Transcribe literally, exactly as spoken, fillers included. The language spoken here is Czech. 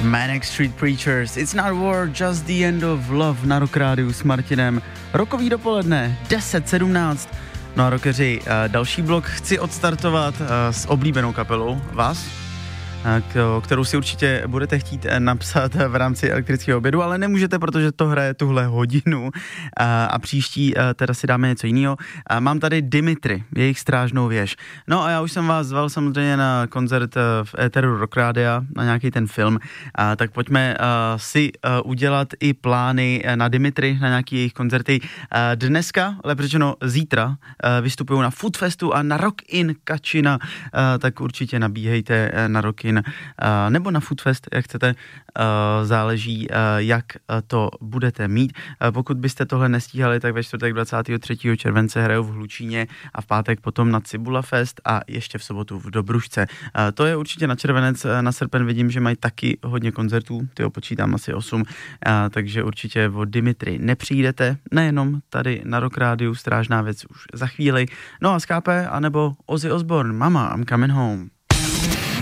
Manic Street Preachers, It's Not War, Just the End of Love na Rock Rádiu s Martinem. Rokový dopoledne, deset sedmnáct. No a rockeři, další blok chci odstartovat s oblíbenou kapelou vás, kterou si určitě budete chtít napsat v rámci elektrického obědu, ale nemůžete, protože to hraje tuhle hodinu a příští teda si dáme něco jiného. Mám tady Dimitri, jejich Strážnou věž. No a já už jsem vás zval samozřejmě na koncert v éteru Rock Rádia, na nějaký ten film, a tak pojďme si udělat i plány na Dimitri, na nějaký jejich koncerty. Dneska, ale řečeno zítra, vystupují na Foodfestu a na Rock in Kačina, tak určitě nabíhejte na Rock in nebo na Foodfest, jak chcete, záleží, jak to budete mít. Pokud byste tohle nestíhali, tak ve čtvrtek dvacátého třetího července hrajou v Hlučíně a v pátek potom na Cibula Fest a ještě v sobotu v Dobrušce. To je určitě na červenec, na srpen vidím, že mají taky hodně koncertů, tyho počítám asi osm, takže určitě o Dimitri nepřijdete, nejenom tady na Rock Rádiu, Strážná věc už za chvíli. No a z K P, anebo Ozzy Osbourne, Mama, I'm coming home.